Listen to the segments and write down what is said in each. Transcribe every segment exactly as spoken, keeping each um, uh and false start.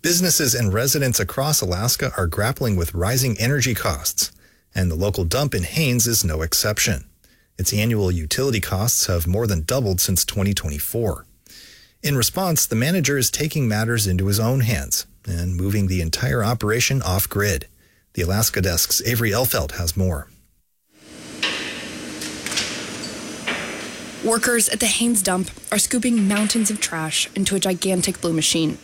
Businesses and residents across Alaska are grappling with rising energy costs, and the local dump in Haines is no exception. Its annual utility costs have more than doubled since twenty twenty-four. In response, the manager is taking matters into his own hands and moving the entire operation off-grid. The Alaska Desk's Avery Elfelt has more. Workers at the Haines dump are scooping mountains of trash into a gigantic blue machine.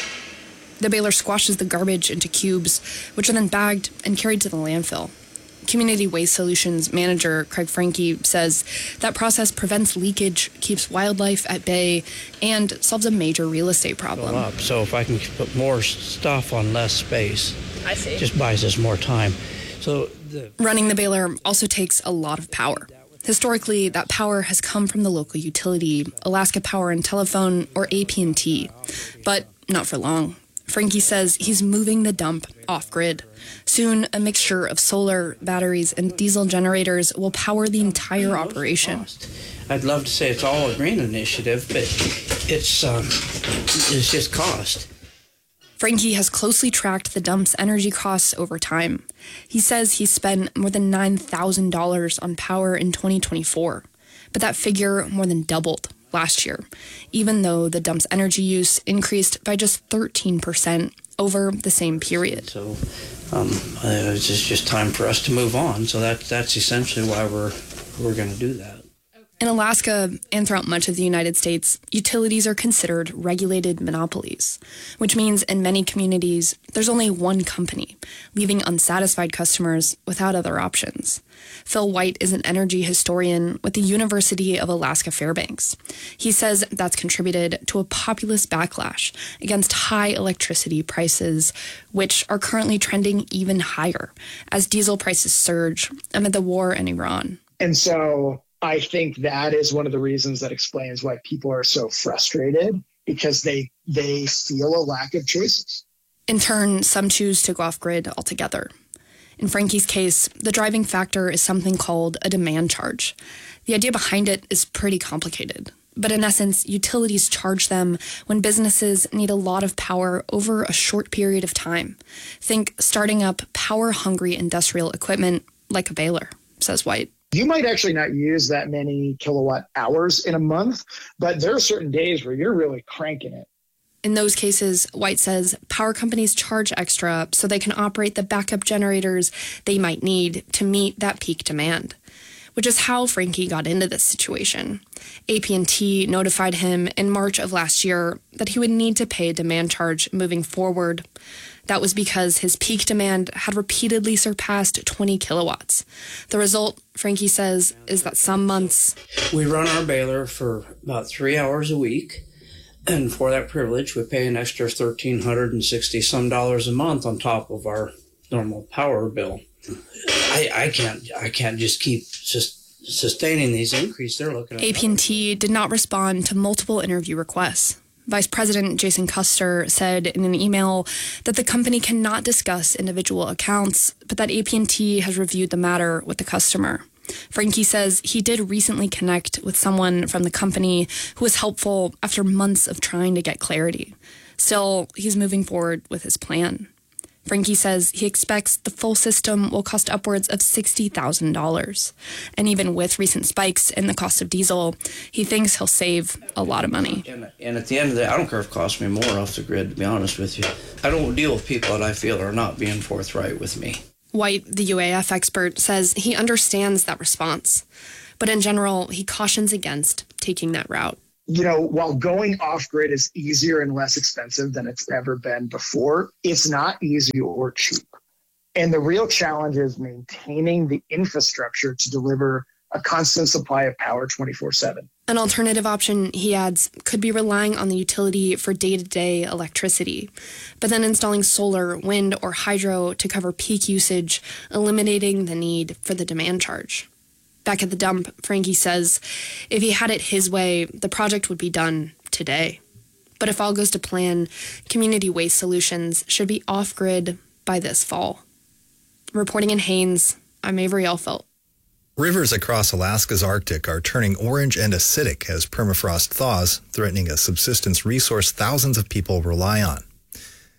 The baler squashes the garbage into cubes, which are then bagged and carried to the landfill. Community Waste Solutions manager Craig Franke says that process prevents leakage, keeps wildlife at bay, and solves a major real estate problem. Up. So if I can put more stuff on less space, I see. Just buys us more time. So the running the baler also takes a lot of power. Historically, that power has come from the local utility, Alaska Power and Telephone, or A P and T, but not for long. Franke says he's moving the dump off-grid. Soon, a mixture of solar, batteries, and diesel generators will power the entire operation. I'd love to say it's all a green initiative, but it's um, it's just cost. Franke has closely tracked the dump's energy costs over time. He says he spent more than nine thousand dollars on power in twenty twenty-four, but that figure more than doubled last year, even though the dump's energy use increased by just thirteen percent over the same period. So um, it's just, just time for us to move on. So that that's essentially why we're we're going to do that. In Alaska and throughout much of the United States, utilities are considered regulated monopolies, which means in many communities, there's only one company, leaving unsatisfied customers without other options. Phil White is an energy historian with the University of Alaska Fairbanks. He says that's contributed to a populist backlash against high electricity prices, which are currently trending even higher as diesel prices surge amid the war in Iran. And so I think that is one of the reasons that explains why people are so frustrated, because they they feel a lack of choices. In turn, some choose to go off-grid altogether. In Franke's case, the driving factor is something called a demand charge. The idea behind it is pretty complicated. But in essence, utilities charge them when businesses need a lot of power over a short period of time. Think starting up power-hungry industrial equipment like a baler, says White. You might actually not use that many kilowatt hours in a month, but there are certain days where you're really cranking it. In those cases, White says power companies charge extra so they can operate the backup generators they might need to meet that peak demand, which is how Franke got into this situation. A P and T notified him in March of last year that he would need to pay a demand charge moving forward. That was because his peak demand had repeatedly surpassed twenty kilowatts. The result, Franke says, is that some months... We run our baler for about three hours a week, and for that privilege, we pay an extra one thousand three hundred sixty some dollars a month on top of our normal power bill. I, I can't I can't just keep just sustaining these increases. They're looking at... A P and T did not respond to multiple interview requests. Vice President Jason Custer said in an email that the company cannot discuss individual accounts, but that A P and T has reviewed the matter with the customer. Franke says he did recently connect with someone from the company who was helpful after months of trying to get clarity. Still, he's moving forward with his plan. Franke says he expects the full system will cost upwards of sixty thousand dollars. And even with recent spikes in the cost of diesel, he thinks he'll save a lot of money. And, and at the end of the day, I don't care if it costs me more off the grid, to be honest with you. I don't deal with people that I feel are not being forthright with me. White, the U A F expert, says he understands that response. But in general, he cautions against taking that route. You know, while going off-grid is easier and less expensive than it's ever been before, it's not easy or cheap. And the real challenge is maintaining the infrastructure to deliver a constant supply of power twenty-four seven. An alternative option, he adds, could be relying on the utility for day-to-day electricity, but then installing solar, wind, or hydro to cover peak usage, eliminating the need for the demand charge. Back at the dump, Franke says if he had it his way, the project would be done today. But if all goes to plan, Community Waste Solutions should be off-grid by this fall. Reporting in Haines, I'm Avery Elfelt. Rivers across Alaska's Arctic are turning orange and acidic as permafrost thaws, threatening a subsistence resource thousands of people rely on.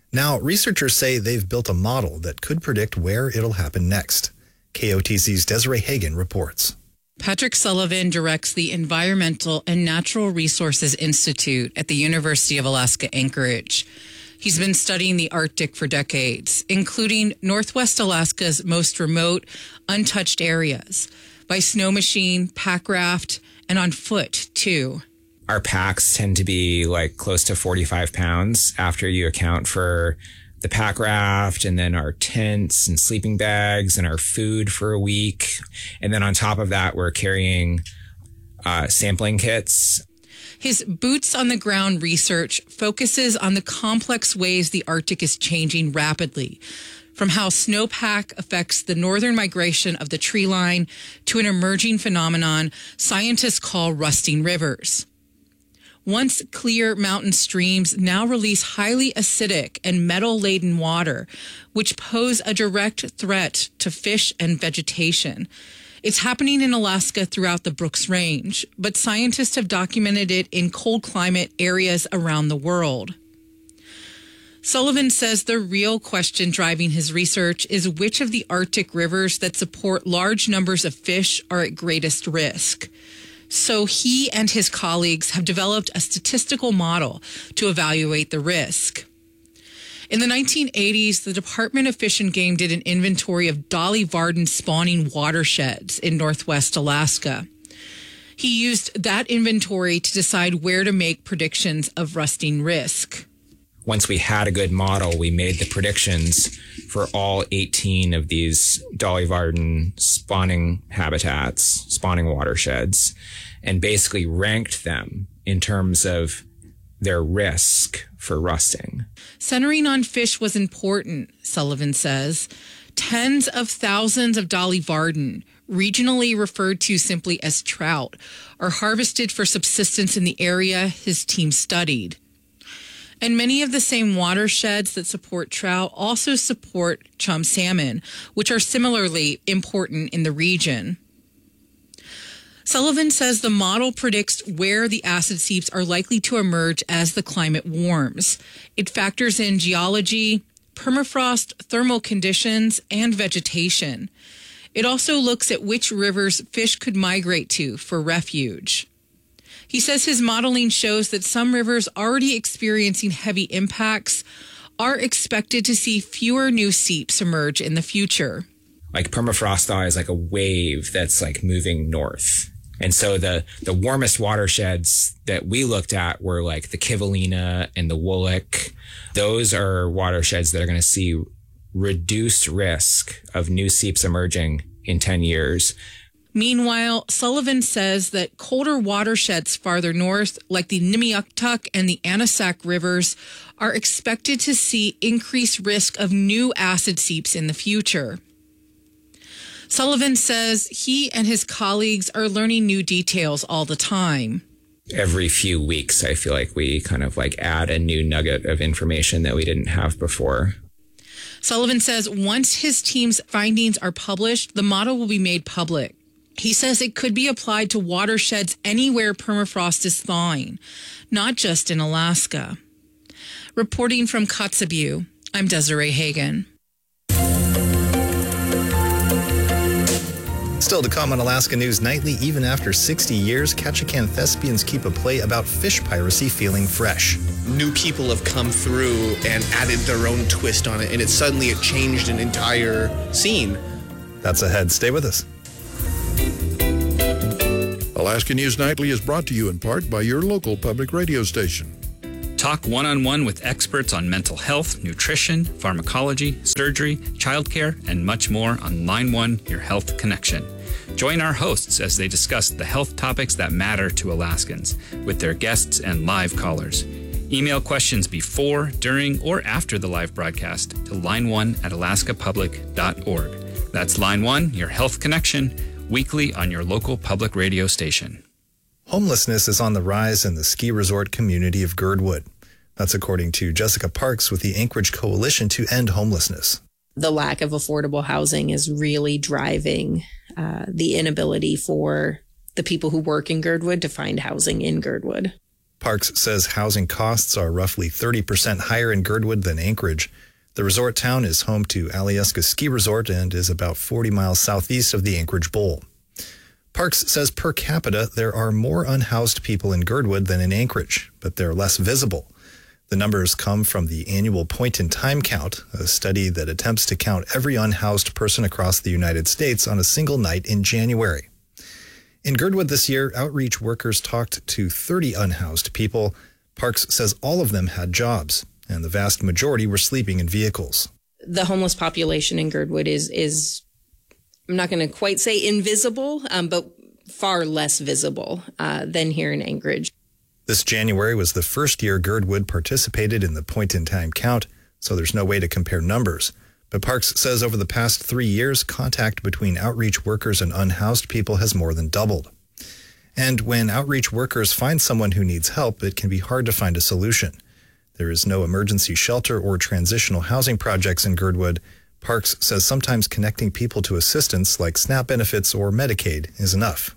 Now, researchers say they've built a model that could predict where it'll happen next. K O T C's Desiree Hagen reports. Patrick Sullivan directs the Environmental and Natural Resources Institute at the University of Alaska Anchorage. He's been studying the Arctic for decades, including Northwest Alaska's most remote, untouched areas, by snow machine, pack raft, and on foot, too. Our packs tend to be like close to forty-five pounds after you account for the pack raft and then our tents and sleeping bags and our food for a week. And then on top of that, we're carrying uh, sampling kits. His boots on the ground research focuses on the complex ways the Arctic is changing rapidly, from how snowpack affects the northern migration of the tree line to an emerging phenomenon scientists call rusting rivers. Once clear mountain streams now release highly acidic and metal-laden water, which pose a direct threat to fish and vegetation. It's happening in Alaska throughout the Brooks Range, but scientists have documented it in cold climate areas around the world. Sullivan says the real question driving his research is which of the Arctic rivers that support large numbers of fish are at greatest risk. So he and his colleagues have developed a statistical model to evaluate the risk. In the nineteen eighties, the Department of Fish and Game did an inventory of Dolly Varden spawning watersheds in Northwest Alaska. He used that inventory to decide where to make predictions of rusting risk. Once we had a good model, we made the predictions for all eighteen of these Dolly Varden spawning habitats, spawning watersheds, and basically ranked them in terms of their risk for rusting. Centering on fish was important, Sullivan says. Tens of thousands of Dolly Varden, regionally referred to simply as trout, are harvested for subsistence in the area his team studied. And many of the same watersheds that support trout also support chum salmon, which are similarly important in the region. Sullivan says the model predicts where the acid seeps are likely to emerge as the climate warms. It factors in geology, permafrost, thermal conditions, and vegetation. It also looks at which rivers fish could migrate to for refuge. He says his modeling shows that some rivers already experiencing heavy impacts are expected to see fewer new seeps emerge in the future. Like permafrost thaw is like a wave that's like moving north. And so the, the warmest watersheds that we looked at were like the Kivalina and the Woolwich. Those are watersheds that are going to see reduced risk of new seeps emerging in ten years. Meanwhile, Sullivan says that colder watersheds farther north, like the Nimiuktuk and the Anasac rivers, are expected to see increased risk of new acid seeps in the future. Sullivan says he and his colleagues are learning new details all the time. Every few weeks, I feel like we kind of like add a new nugget of information that we didn't have before. Sullivan says once his team's findings are published, the model will be made public. He says it could be applied to watersheds anywhere permafrost is thawing, not just in Alaska. Reporting from Kotzebue, I'm Desiree Hagen. Still to come on Alaska News Nightly, even after sixty years, Ketchikan thespians keep a play about fish piracy feeling fresh. New people have come through and added their own twist on it, and it suddenly it changed an entire scene. That's ahead. Stay with us. Alaska News Nightly is brought to you in part by your local public radio station. Talk one-on-one with experts on mental health, nutrition, pharmacology, surgery, childcare, and much more on Line One, Your Health Connection. Join our hosts as they discuss the health topics that matter to Alaskans with their guests and live callers. Email questions before, during, or after the live broadcast to line one at alaska public dot org. That's Line One, Your Health Connection, weekly on your local public radio station. Homelessness is on the rise in the ski resort community of Girdwood. That's according to Jessica Parks with the Anchorage Coalition to End Homelessness. The lack of affordable housing is really driving uh, the inability for the people who work in Girdwood to find housing in Girdwood. Parks says housing costs are roughly thirty percent higher in Girdwood than Anchorage. The resort town is home to Alyeska Ski Resort and is about forty miles southeast of the Anchorage Bowl. Parks says per capita there are more unhoused people in Girdwood than in Anchorage, but they're less visible. The numbers come from the annual point-in-time count, a study that attempts to count every unhoused person across the United States on a single night in January. In Girdwood this year, outreach workers talked to thirty unhoused people. Parks says all of them had jobs, and the vast majority were sleeping in vehicles. The homeless population in Girdwood is, is I'm not going to quite say invisible, um, but far less visible uh, than here in Anchorage. This January was the first year Girdwood participated in the point-in-time count, so there's no way to compare numbers. But Parks says over the past three years, contact between outreach workers and unhoused people has more than doubled. And when outreach workers find someone who needs help, it can be hard to find a solution. There is no emergency shelter or transitional housing projects in Girdwood. Parks says sometimes connecting people to assistance like SNAP benefits or Medicaid is enough.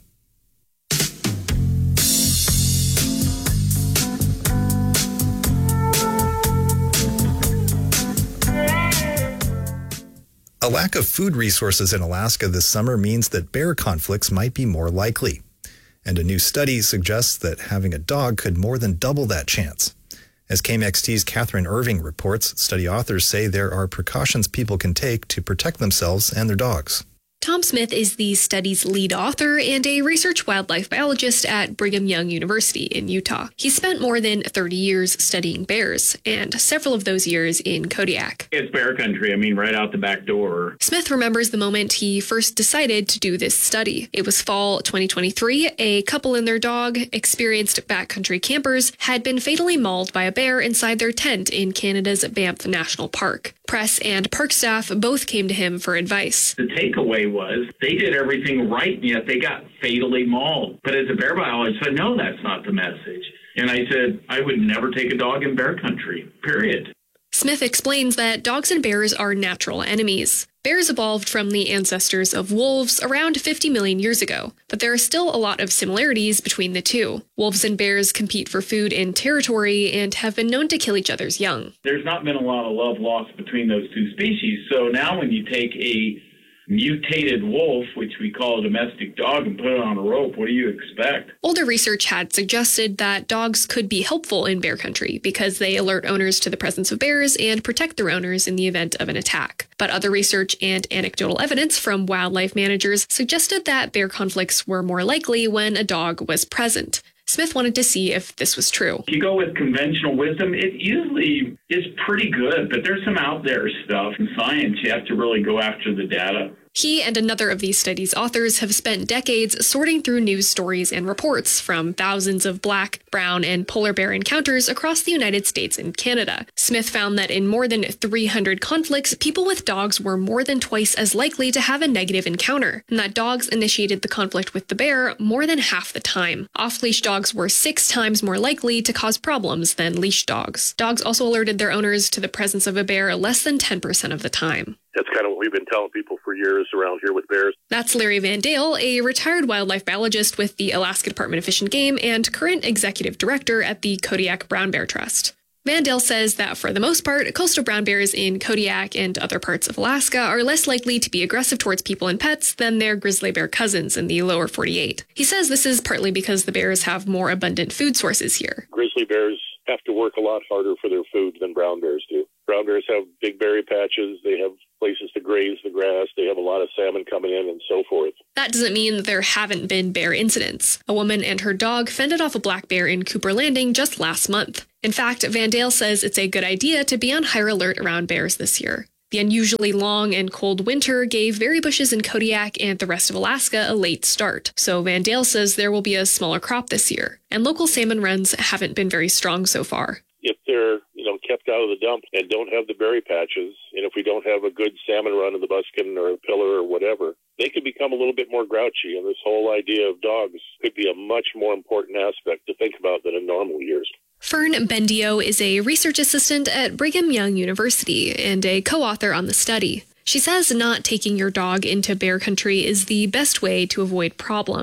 A lack of food resources in Alaska this summer means that bear conflicts might be more likely. And a new study suggests that having a dog could more than double that chance. As K M X T's Catherine Irving reports, study authors say there are precautions people can take to protect themselves and their dogs. Tom Smith is the study's lead author and a research wildlife biologist at Brigham Young University in Utah. He spent more than thirty years studying bears, and several of those years in Kodiak. It's bear country, I mean, right out the back door. Smith remembers the moment he first decided to do this study. It was fall twenty twenty-three. A couple and their dog, experienced backcountry campers, had been fatally mauled by a bear inside their tent in Canada's Banff National Park. Press and park staff both came to him for advice. The takeaway was they did everything right, and yet they got fatally mauled. But as a bear biologist, I said, no, that's not the message. And I said, I would never take a dog in bear country, period. Smith explains that dogs and bears are natural enemies. Bears evolved from the ancestors of wolves around fifty million years ago, but there are still a lot of similarities between the two. Wolves and bears compete for food and territory and have been known to kill each other's young. There's not been a lot of love lost between those two species, so now when you take a mutated wolf, which we call a domestic dog, and put it on a rope, what do you expect? Older research had suggested that dogs could be helpful in bear country because they alert owners to the presence of bears and protect their owners in the event of an attack. But other research and anecdotal evidence from wildlife managers suggested that bear conflicts were more likely when a dog was present. Smith wanted to see if this was true. If you go with conventional wisdom, it usually is pretty good, but there's some out there stuff in science. You have to really go after the data. He and another of these studies' authors have spent decades sorting through news stories and reports from thousands of black, brown, and polar bear encounters across the United States and Canada. Smith found that in more than three hundred conflicts, people with dogs were more than twice as likely to have a negative encounter, and that dogs initiated the conflict with the bear more than half the time. Off-leash dogs were six times more likely to cause problems than leash dogs. Dogs also alerted their owners to the presence of a bear less than ten percent of the time. That's kind of what we've been telling people for years around here with bears. That's Larry Van Dale, a retired wildlife biologist with the Alaska Department of Fish and Game and current executive director at the Kodiak Brown Bear Trust. Van Dale says that for the most part, coastal brown bears in Kodiak and other parts of Alaska are less likely to be aggressive towards people and pets than their grizzly bear cousins in the lower forty-eight. He says this is partly because the bears have more abundant food sources here. Grizzly bears have to work a lot harder for their food than brown bears do. Brown bears have big berry patches, they have places to graze the grass, they have a lot of salmon coming in and so forth. That doesn't mean that there haven't been bear incidents. A woman and her dog fended off a black bear in Cooper Landing just last month. In fact, Van Dale says it's a good idea to be on higher alert around bears this year. The unusually long and cold winter gave berry bushes in Kodiak and the rest of Alaska a late start, so Van Dale says there will be a smaller crop this year, and local salmon runs haven't been very strong so far. If they're, you know, kept out of the dump and don't have the berry patches, and if we don't have a good salmon run in the Buskin or a pillar or whatever, they could become a little bit more grouchy, and this whole idea of dogs could be a much more important aspect to think about than in normal years. Fern Bendio is a research assistant at Brigham Young University and a co-author on the study. She says not taking your dog into bear country is the best way to avoid problems.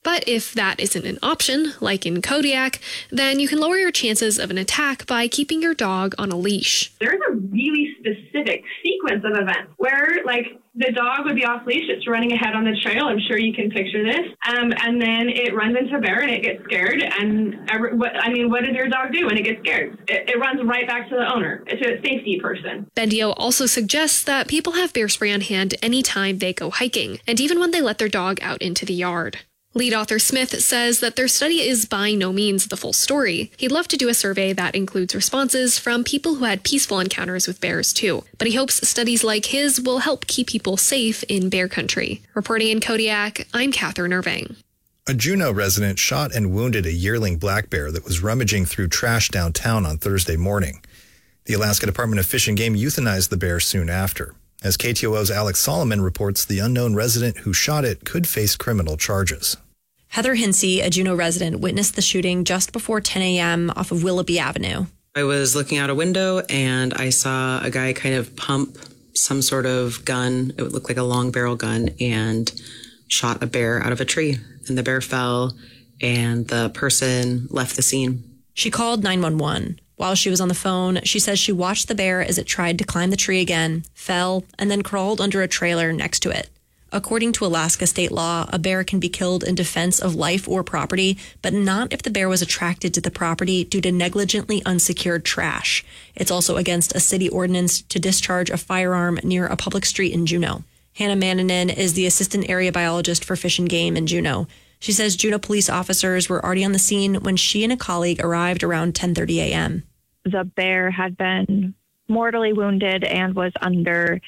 But if that isn't an option, like in Kodiak, then you can lower your chances of an attack by keeping your dog on a leash. There's a really specific sequence of events where, like, the dog would be off leash. It's running ahead on the trail. I'm sure you can picture this. Um, and then it runs into a bear and it gets scared. And every, what, I mean, what does your dog do when it gets scared? It, it runs right back to the owner, to a safety person. Bendio also suggests that people have bear spray on hand anytime they go hiking, and even when they let their dog out into the yard. Lead author Smith says that their study is by no means the full story. He'd love to do a survey that includes responses from people who had peaceful encounters with bears too, but he hopes studies like his will help keep people safe in bear country. Reporting in Kodiak, I'm Catherine Irving. A Juneau resident shot and wounded a yearling black bear that was rummaging through trash downtown on Thursday morning. The Alaska Department of Fish and Game euthanized the bear soon after. As K T O O's Alex Solomon reports, the unknown resident who shot it could face criminal charges. Heather Hinsey, a Juneau resident, witnessed the shooting just before ten a.m. off of Willoughby Avenue. I was looking out a window and I saw a guy kind of pump some sort of gun. It would look like a long barrel gun, and shot a bear out of a tree. And the bear fell and the person left the scene. She called nine one one. While she was on the phone, she says she watched the bear as it tried to climb the tree again, fell, and then crawled under a trailer next to it. According to Alaska state law, a bear can be killed in defense of life or property, but not if the bear was attracted to the property due to negligently unsecured trash. It's also against a city ordinance to discharge a firearm near a public street in Juneau. Hannah Manninen is the assistant area biologist for Fish and Game in Juneau. She says Juneau police officers were already on the scene when she and a colleague arrived around ten thirty a.m. The bear had been mortally wounded and was under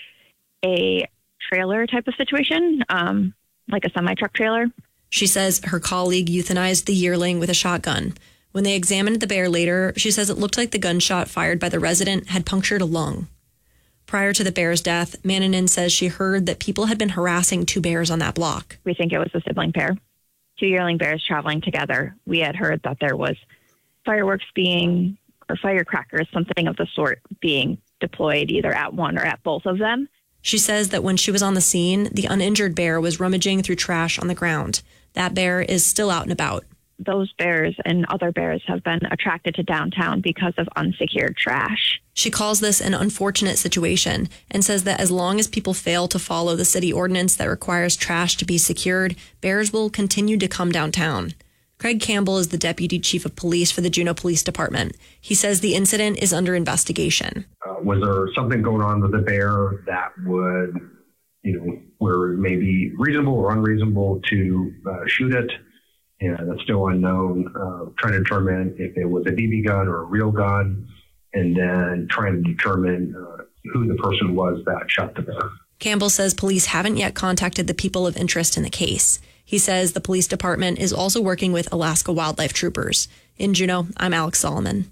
a trailer type of situation, um, like a semi-truck trailer. She says her colleague euthanized the yearling with a shotgun. When they examined the bear later, she says it looked like the gunshot fired by the resident had punctured a lung. Prior to the bear's death, Manninen says she heard that people had been harassing two bears on that block. We think it was a sibling pair, two yearling bears traveling together. We had heard that there was fireworks being, or firecrackers, something of the sort, being deployed either at one or at both of them. She says that when she was on the scene, the uninjured bear was rummaging through trash on the ground. That bear is still out and about. Those bears and other bears have been attracted to downtown because of unsecured trash. She calls this an unfortunate situation and says that as long as people fail to follow the city ordinance that requires trash to be secured, bears will continue to come downtown. Craig Campbell is the deputy chief of police for the Juneau Police Department. He says the incident is under investigation. Uh, was there something going on with the bear that would, you know, where it may be reasonable or unreasonable to uh, shoot it? And that's still unknown. Uh, trying to determine if it was a B B gun or a real gun, and then trying to determine uh, who the person was that shot the bear. Campbell says police haven't yet contacted the people of interest in the case. He says the police department is also working with Alaska Wildlife Troopers. In Juneau, I'm Alex Solomon.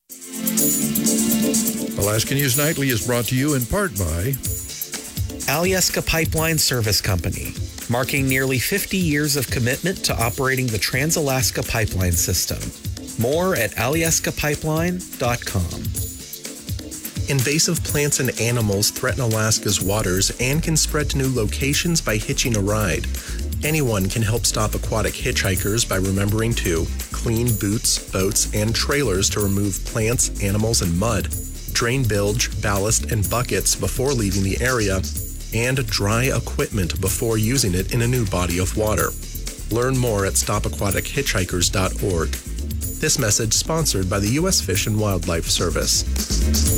Alaska News Nightly is brought to you in part by Alyeska Pipeline Service Company, marking nearly fifty years of commitment to operating the Trans-Alaska Pipeline System. More at alyeska pipeline dot com. Invasive plants and animals threaten Alaska's waters and can spread to new locations by hitching a ride. Anyone can help stop aquatic hitchhikers by remembering to clean boots, boats, and trailers to remove plants, animals, and mud, drain bilge, ballast, and buckets before leaving the area, and dry equipment before using it in a new body of water. Learn more at stop aquatic hitchhikers dot org. This message sponsored by the U S Fish and Wildlife Service.